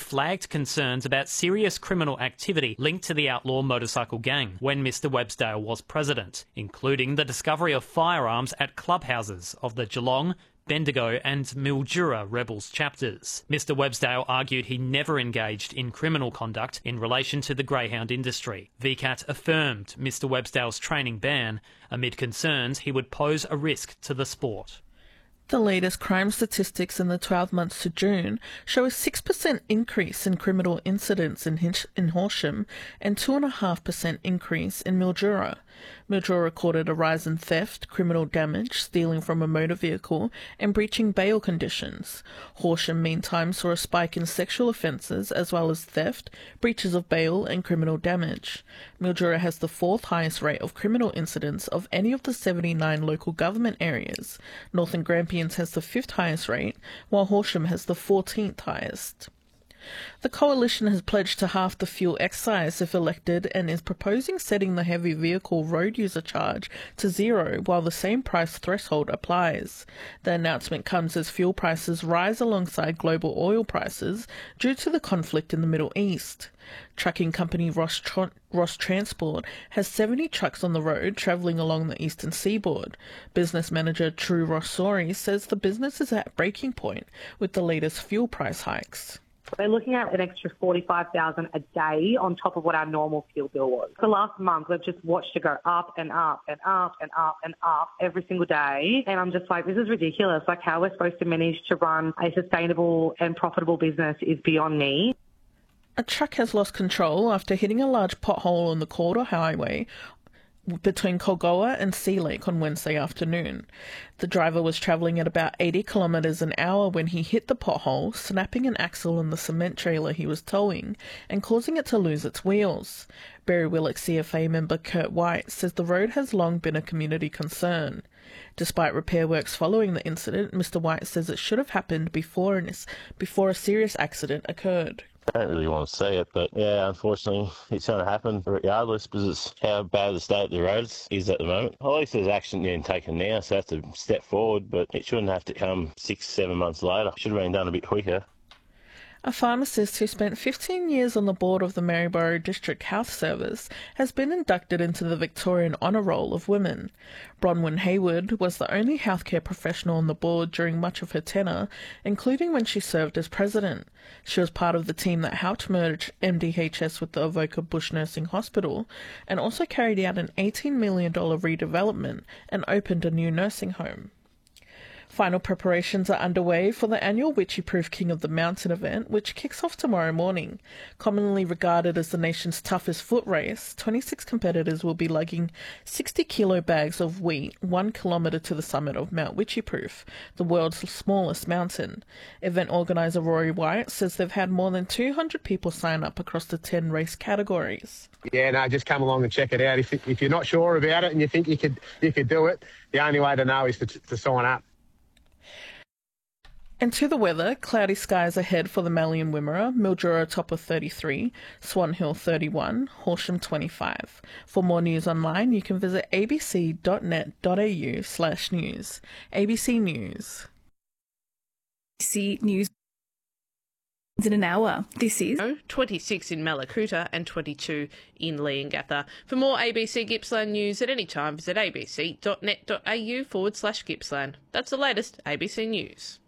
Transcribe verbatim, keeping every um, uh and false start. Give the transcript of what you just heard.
flagged concerns about serious criminal activity linked to the outlaw motorcycle gang when Mister Websdale was president, including the discovery of firearms at clubhouses of the Geelong, Bendigo and Mildura Rebels chapters. Mister Websdale argued he never engaged in criminal conduct in relation to the greyhound industry. V CAT affirmed Mister Websdale's training ban amid concerns he would pose a risk to the sport. The latest crime statistics in the twelve months to June show a six percent increase in criminal incidents in, Hinch- in Horsham and two point five percent increase in Mildura. Mildura recorded a rise in theft, criminal damage, stealing from a motor vehicle and breaching bail conditions. Horsham meantime saw a spike in sexual offences as well as theft, breaches of bail and criminal damage. Mildura has the fourth highest rate of criminal incidents of any of the seventy-nine local government areas. Northern Grampians has the fifth highest rate, while Horsham has the fourteenth highest. The Coalition has pledged to halve the fuel excise if elected and is proposing setting the heavy vehicle road user charge to zero while the same price threshold applies. The announcement comes as fuel prices rise alongside global oil prices due to the conflict in the Middle East. Trucking company Ross, Tr- Ross Transport has seventy trucks on the road travelling along the eastern seaboard. Business manager True Rossori says the business is at breaking point with the latest fuel price hikes. We're looking at an extra forty-five thousand dollars a day on top of what our normal fuel bill was. The last month, we've just watched it go up and up and up and up and up every single day. And I'm just like, this is ridiculous. Like, how we're supposed to manage to run a sustainable and profitable business is beyond me. A truck has lost control after hitting a large pothole on the Calder Highway between Colgoa and Sea Lake on Wednesday afternoon. The driver was travelling at about eighty kilometres an hour when he hit the pothole, snapping an axle on the cement trailer he was towing and causing it to lose its wheels. Berry Willock C F A member Kurt White says the road has long been a community concern. Despite repair works following the incident, Mister White says it should have happened before, an, before a serious accident occurred. I don't really want to see it, but yeah, unfortunately, it's going to happen regardless because it's how bad the state of the roads is at the moment. At least there's action being taken now, so that's a step forward, but it shouldn't have to come six, seven months later. It should have been done a bit quicker. A pharmacist who spent fifteen years on the board of the Maryborough District Health Service has been inducted into the Victorian Honour Roll of Women. Bronwyn Hayward was the only healthcare professional on the board during much of her tenure, including when she served as president. She was part of the team that helped merge M D H S with the Avoca Bush Nursing Hospital and also carried out an eighteen million dollars redevelopment and opened a new nursing home. Final preparations are underway for the annual Witchy Proof King of the Mountain event, which kicks off tomorrow morning. Commonly regarded as the nation's toughest foot race, twenty-six competitors will be lugging sixty kilo bags of wheat one kilometre to the summit of Mount Witchy Proof, the world's smallest mountain. Event organiser Rory White says they've had more than two hundred people sign up across the ten race categories. Yeah, no, just come along and check it out. If if you're not sure about it and you think you could you could do it, the only way to know is to, to sign up. And to the weather, cloudy skies ahead for the Mallee and Wimmera, Mildura top of thirty-three, Swan Hill thirty-one, Horsham twenty-five. For more news online, you can visit abc.net.au slash news. A B C News. A B C News in an hour. This is twenty-six in Malakuta and twenty-two in Leongatha. For more A B C Gippsland news at any time, visit abc.net.au forward slash Gippsland. That's the latest A B C News.